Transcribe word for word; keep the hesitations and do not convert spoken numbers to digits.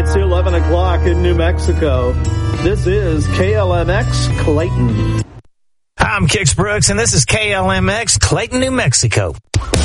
It's eleven o'clock in New Mexico. This is K L M X Clayton. I'm Kix Brooks, and this is K L M X Clayton, New Mexico.